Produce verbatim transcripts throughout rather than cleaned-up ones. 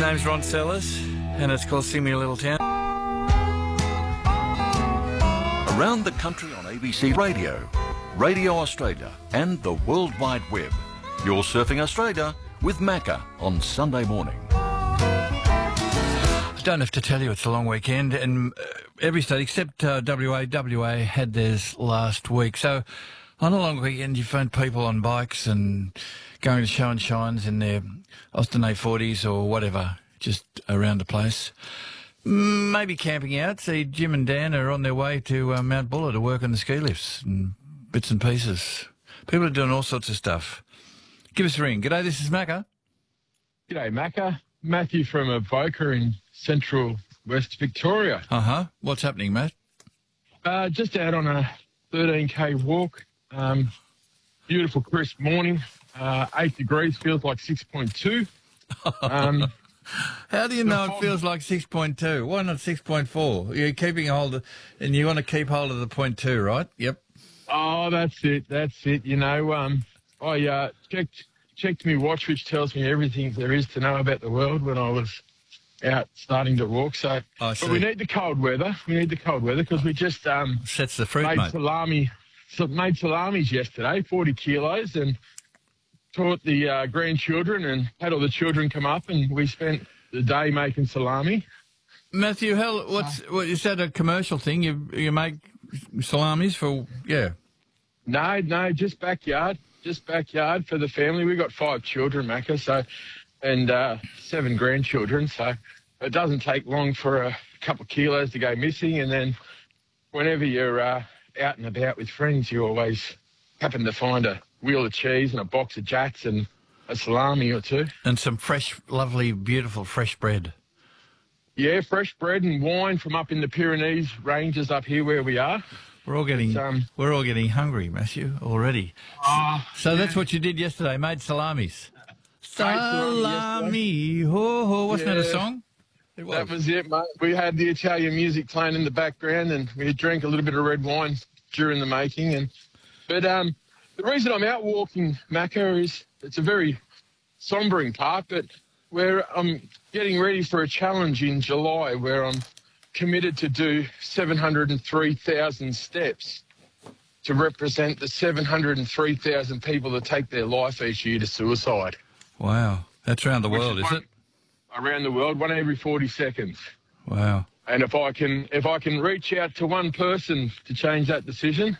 name's Ron Sellers, and it's called Sing Me a Little Town. Around the country on A B C Radio, Radio Australia and the World Wide Web. You're Surfing Australia with Macca on Sunday morning. I don't have to tell you it's a long weekend, and uh, every state except uh, W A, W A had theirs last week. So on a long weekend, you find people on bikes and going to show and shines in their Austin A forties or whatever, just around the place. Maybe camping out. See, Jim and Dan are on their way to uh, Mount Buller to work on the ski lifts and bits and pieces. People are doing all sorts of stuff. Give us a ring. G'day, this is Macca. G'day, Macca. Matthew from Avoca in central West Victoria. Uh-huh. What's happening, Matt? Uh, just out on a thirteen K walk. Um, beautiful, crisp morning. Uh, eight degrees, feels like six point two. Um, How do you know it feels like six point two? Why not six point four? You're keeping a hold of, and you want to keep hold of the point two, right? Yep. Oh, that's it. That's it. You know, um, I uh, checked checked my watch, which tells me everything there is to know about the world when I was out starting to walk. So, I see. but we need the cold weather. We need the cold weather because we just um, Sets the fruit, made mate. salami, so made salamis yesterday, forty kilos, and taught the uh, grandchildren and had all the children come up, and we spent the day making salami. Matthew, how, what's, what, is that a commercial thing? You you make salamis for, yeah. No, no, just backyard, just backyard for the family. We got five children, Macca, so, and uh, seven grandchildren, so it doesn't take long for a couple of kilos to go missing, and then whenever you're uh, out and about with friends, you always happen to find a wheel of cheese and a box of jats and a salami or two. And some fresh, lovely, beautiful fresh bread. Yeah, fresh bread and wine from up in the Pyrenees ranges up here where we are. We're all getting um, we're all getting hungry, Matthew, already. Uh, So that's what you did yesterday, made salamis. salami Salami, ho ho. Wasn't that a Yeah. song? It was. That was it, mate. We had the Italian music playing in the background, and we drank a little bit of red wine during the making. And but um, the reason I'm out walking, Macca, is it's a very sombering part, but where I'm getting ready for a challenge in July where I'm committed to do seven hundred three thousand steps to represent the seven hundred three thousand people that take their life each year to suicide. Wow, that's around the Which world, is is one- it? Around the world, one every forty seconds. Wow. And if I can, if I can reach out to one person to change that decision,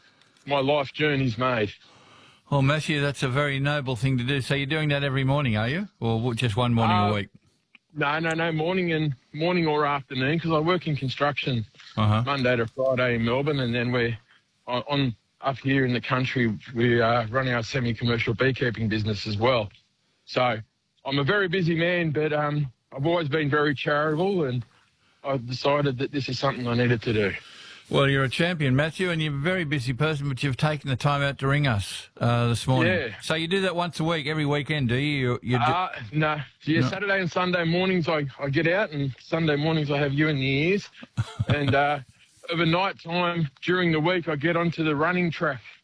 my life journey's made. Well, Matthew, that's a very noble thing to do. So you're doing that every morning, are you? Or just one morning Uh, a week? No, no, no, morning and morning or afternoon, because I work in construction Uh-huh. Monday to Friday in Melbourne, and then we're on, on up here in the country. We are running our semi-commercial beekeeping business as well. So I'm a very busy man, but um, I've always been very charitable, and I've decided that this is something I needed to do. Well, you're a champion, Matthew, and you're a very busy person, but you've taken the time out to ring us uh, this morning. Yeah. So you do that once a week, every weekend, do you? You, you do- Uh, no. Yeah, No. Saturday and Sunday mornings I, I get out, and Sunday mornings I have you in the ears. and uh, over night time during the week I get onto the running track